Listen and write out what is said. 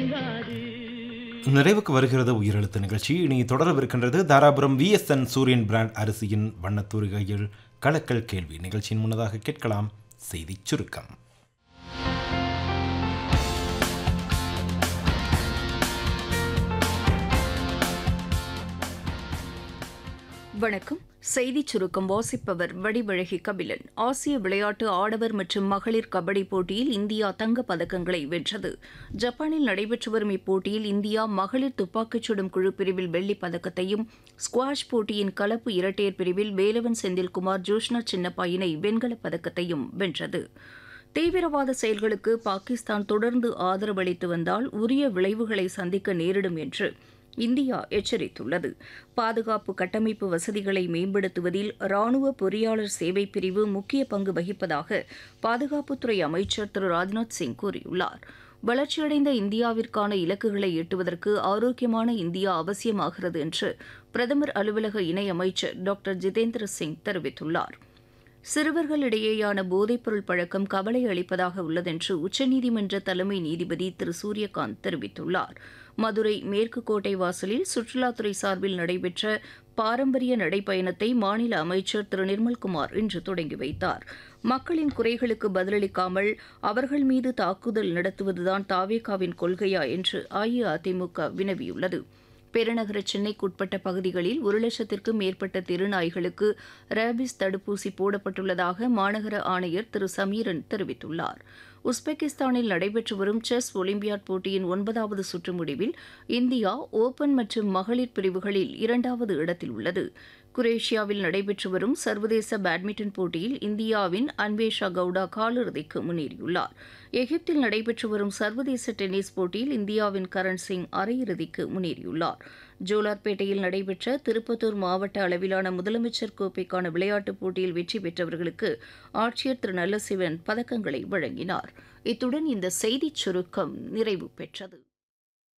நிறைவுக்கு வருகிறது உயிரெழுத்து நிகழ்ச்சி. இனி தொடரவிருக்கின்றது தாராபுரம் VSN சூரியன் பிராண்ட் அரிசியின் வண்ணத்தூரிகையில் கலக்கல் கேள்வி. நிகழ்ச்சியின் முன்னதாக கேட்கலாம் செய்திச் சுருக்கம். வணக்கம். செய்திச் சுருக்கம் வாசிப்பவர் வடிவழகி கபிலன். ஆசிய விளையாட்டு ஆடவர் மற்றும் மகளிர் கபடி போட்டியில் இந்தியா தங்கப் பதக்கங்களை வென்றது. ஜப்பானில் நடைபெற்று வரும் இப்போட்டியில் இந்தியா மகளிர் துப்பாக்கிச் சுடும் குழு பிரிவில் வெள்ளிப் பதக்கத்தையும், ஸ்குவாஷ் போட்டியின் கலப்பு இரட்டையர் பிரிவில் வேலவன் செந்தில்குமார் ஜோஷ்னா சின்னப்பா இணை வெண்கலப் பதக்கத்தையும் வென்றது. தீவிரவாத செயல்களுக்கு பாகிஸ்தான் தொடர்ந்து ஆதரவளித்து வந்தால் உரிய விளைவுகளை சந்திக்க நேரிடும் என்று இந்தியா எச்சரித்துள்ளது. பாதுகாப்பு கட்டமைப்பு வசதிகளை மேம்படுத்துவதில் ராணுவ பொறியாளர் சேவை பிரிவு முக்கிய பங்கு வகிப்பதாக பாதுகாப்புத்துறை அமைச்சர் திரு ராஜ்நாத் சிங் கூறியுள்ளார். வளர்ச்சியடைந்த இந்தியாவிற்கான இலக்குகளை எட்டுவதற்கு ஆரோக்கியமான இந்தியா அவசியமாகிறது என்று பிரதமர் அலுவலக இணையமைச்சர் டாக்டர் ஜிதேந்திர சிங் தெரிவித்துள்ளார். சிறுவர்களிடையேயான போதைப்பொருள் பழக்கம் கவலை அளிப்பதாக உள்ளதென்று உச்சநீதிமன்ற தலைமை நீதிபதி திரு சூரியகாந்த் தெரிவித்துள்ளார். மதுரை மேற்கு கோட்டை வாசலில் சுற்றுலாத்துறை சார்பில் நடைபெற்ற பாரம்பரிய நடைப்பயணத்தை மாநில அமைச்சர் திரு நிர்மல்குமார் இன்று தொடங்கி வைத்தார். மக்களின் குறைகளுக்கு பதிலளிக்காமல் அவர்கள் மீது தாக்குதல் நடத்துவதுதான் தாவேகாவின் கொள்கையா என்று அஇஅதிமுக வினவியுள்ளது. பெருநகர சென்னைக்குட்பட்ட பகுதிகளில் 1,00,000க்கும் மேற்பட்ட தெருநாய்களுக்கு ரேபிஸ் தடுப்பூசி போடப்பட்டுள்ளதாக மாநகர ஆணையர் திரு சமீரன் தெரிவித்துள்ளார். உஸ்பெகிஸ்தானில் நடைபெற்று வரும் செஸ் ஒலிம்பியாட் போட்டியின் 9வது சுற்று முடிவில் இந்தியா ஓபன் மற்றும் மகளிர் பிரிவுகளில் 2வது இடத்தில் உள்ளது. குரேஷியாவில் நடைபெற்று வரும் சர்வதேச பேட்மிண்டன் போட்டியில் இந்தியாவின் அன்வேஷா கவுடா காலிறுதிக்கு முன்னேறியுள்ளார். எகிப்தில் நடைபெற்று வரும் சர்வதேச டென்னிஸ் போட்டியில் இந்தியாவின் கரண் சிங் அரையிறுதிக்கு முன்னேறியுள்ளார். ஜோலார்பேட்டையில் நடைபெற்ற திருப்பத்தூர் மாவட்ட அளவிலான முதலமைச்சர் கோப்பைக்கான விளையாட்டுப் போட்டியில் வெற்றி பெற்றவர்களுக்கு ஆட்சியர் திரு நல்லசிவன் பதக்கங்களை வழங்கினார். இத்துடன் இந்த செய்திச் சுருக்கம் நிறைவு பெற்றது.